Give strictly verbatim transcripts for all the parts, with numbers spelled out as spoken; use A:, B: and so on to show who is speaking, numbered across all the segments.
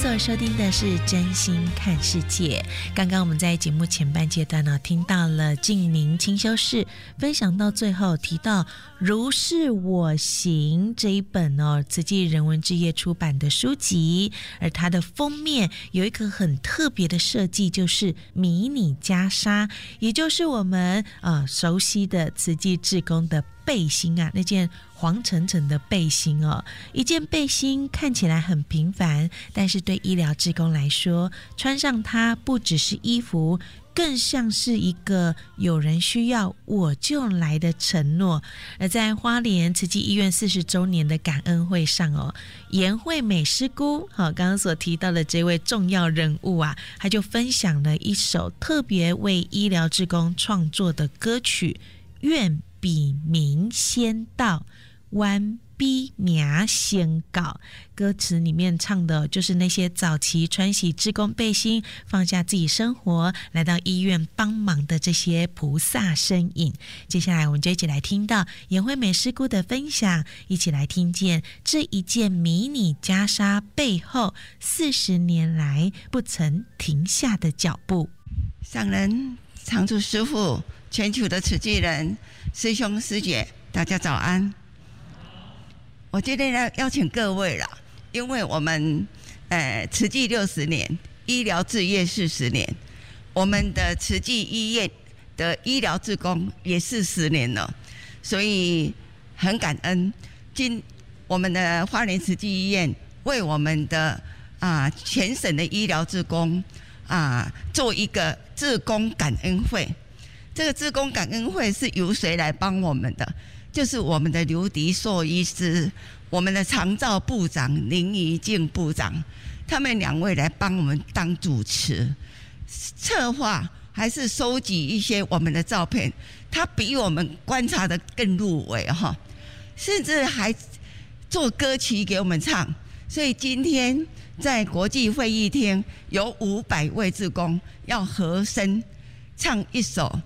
A: 所收听的是真心看世界。刚刚我们在节目前半阶段呢，听到了静明清修士分享到最后提到如是我行这一本哦慈济人文志业出版的书籍，而它的封面有一个很特别的设计，就是迷你袈裟，也就是我们呃熟悉的慈济志工的背心啊，那件黄澄澄的背心哦，一件背心看起来很平凡，但是对医疗志工来说，穿上它不只是衣服，更像是一个有人需要我就来的承诺。而在花莲慈济医院四十周年的感恩会上哦，颜惠美师姑好，刚刚所提到的这位重要人物啊，他就分享了一首特别为医疗志工创作的歌曲《愿比名先到，弯比名先告》。歌词里面唱的就是那些早期穿洗志工背心，放下自己生活，来到医院帮忙的这些菩萨身影。接下来我们就一起来听到颜惠美师姑的分享，一起来听见这一件迷你袈裟背后四十年来不曾停下的脚步。
B: 上人、常住师父、全球的慈济人、师兄师姐，大家早安。我今天要邀请各位啦，因为我们呃慈济六十年，医疗志业四十年，我们的慈济医院的医疗志工也四十年了，所以很感恩。今我们的花莲慈济医院为我们的啊全省的医疗志工啊做一个志工感恩会。这个志工感恩会是由谁来帮我们的？就是我们的刘迪硕医师，我们的长照部长林怡静部长，他们两位来帮我们当主持，策划还是收集一些我们的照片，他比我们观察的更入围哈，甚至还做歌曲给我们唱。所以今天在国际会议厅有五百位志工要合声唱一首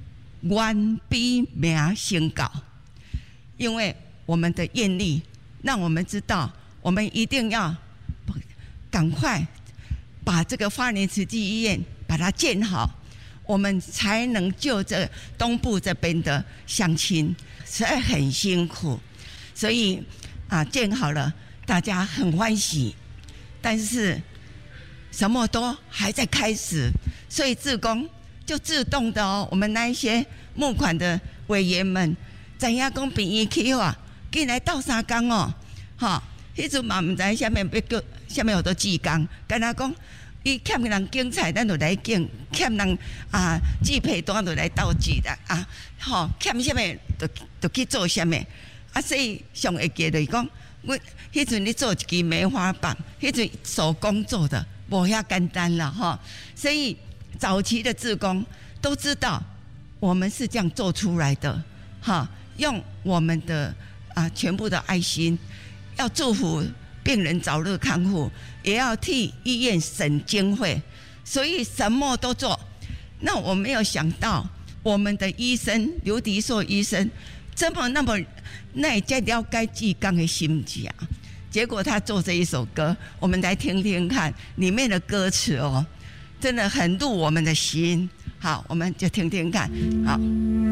B: 《愿比名先告》。因为我们的愿力让我们知道，我们一定要赶快把这个花莲慈济医院把它建好，我们才能救这东部这边的乡亲，实在很辛苦。所以啊，建好了，大家很欢喜，但是什么都还在开始，所以志工就自动的哦，我们那一些募款的委员们。知影讲病院去啊，进来斗三工哦，吼，迄阵嘛毋知下面要叫下面有多志工，干那讲伊欠人警察，咱就来警；欠人啊制批单就来斗志啦啊，吼，欠下面就就去做下面啊，所以上会记就是讲，我迄阵咧做一支梅花棒，迄阵手工做的，无遐简单啦吼，所以早期的志工都知道我们是这样做出来的，哈。用我们的啊全部的爱心，要祝福病人早日康复，也要替医院省经费，所以什么都做。那我没有想到，我们的医生刘迪硕医生这么那么那也了解志工的心情，结果他做这一首歌，我们来听听看里面的歌词哦，真的很入我们的心。好，我们就听听看，好。